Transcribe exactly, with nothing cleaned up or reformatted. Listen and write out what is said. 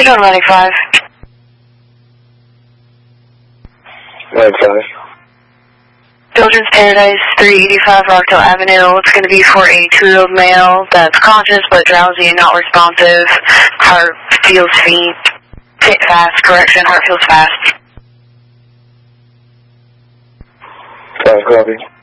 doing, ninety-five? ninety-five. Children's Paradise, three eighty-five Rockdale Avenue. It's going to be for a two-year-old male that's conscious but drowsy and not responsive. Heart feels faint. Fit fast, correction, heart feels fast. five copy.